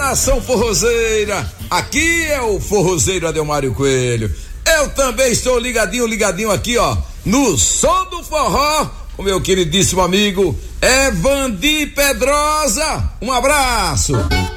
nação forrozeira, aqui é o forrozeiro Adelmário Coelho. Eu também estou ligadinho aqui, ó, no som do forró, o meu queridíssimo amigo Evandi Pedrosa. Um abraço.